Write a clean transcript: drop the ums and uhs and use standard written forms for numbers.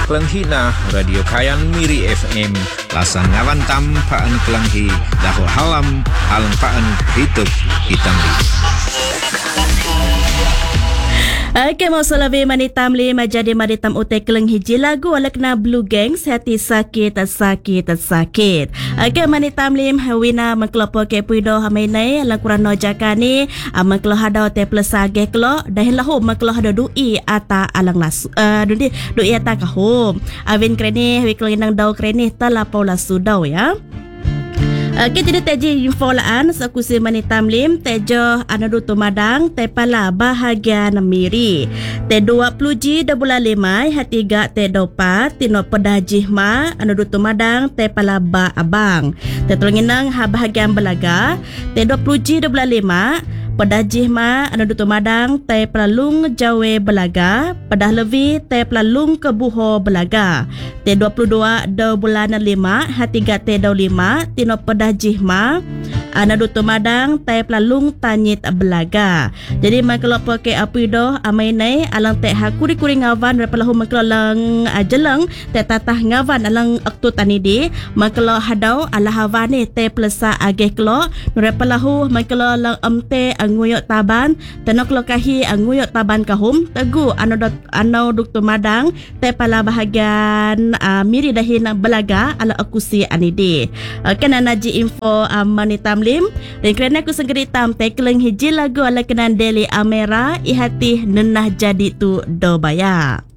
Kelanghina Radio Kayan Miri FM Lasan ngawan tam paan Kelanghi Dahu halam halang paan hidup hitam di. Okey, mau selawi manitam li majadi manitam utai Kelanghi ji lagu ala kena Blue Gangs hati sakit. Okey, manitam li hawina mengkelopo ke puido hamai nai ala kurang nojaka ni mengkeloh hada te plus sage kelo dah lahu mengkeloh hada dui ata alang las dui ata kahum awin kreni wi kelinang dau kreni talapau lasu dau ya. Okey, jadi teji info laan sakusi manitam lim tejo anadu tumadang te pala bahagia namiri te 20 da bulan 5 hatiga te dopat tino pedajih ma anadu tumadang te pala ba abang te tolonginang ha bahagian belaga te 20 da bulan 5 pedajih ma anadu tumadang te pelalung jawe belaga pedah levi te pelalung kebuho belaga te 22 da bulan 5 hatiga te da 5 tino pedajih ma anadu tumadang te pelalung tanyit belaga. Jadi makelo poke apido amai nai alang te hakuri-kuri ngawan repelahu makelo lang jeleng te tatah ngawan alang aktu tanidi makelo hadau ala hawane te plesa ageh kelo repelahu makelo lang amte anguyok taban tenok lokahi anguyok taban kahum tegu anau duk tumadang te pala bahagian miri dahin belaga ala akusi anidi. Kena naji info manitam lim dan kerana aku senggeritam te Kelanghi ji lagu ala kenan Deli Amera ihati nenah jadi tu do baya.